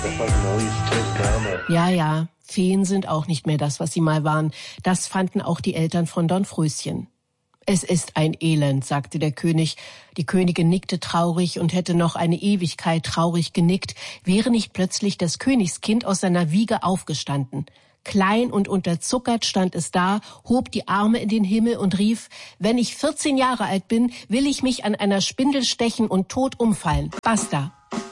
Ja, ja, Feen sind auch nicht mehr das, was sie mal waren. Das fanden auch die Eltern von Dornröschen. Es ist ein Elend, sagte der König. Die Königin nickte traurig und hätte noch eine Ewigkeit traurig genickt, wäre nicht plötzlich das Königskind aus seiner Wiege aufgestanden. Klein und unterzuckert stand es da, hob die Arme in den Himmel und rief: Wenn ich 14 Jahre alt bin, will ich mich an einer Spindel stechen und tot umfallen. Basta.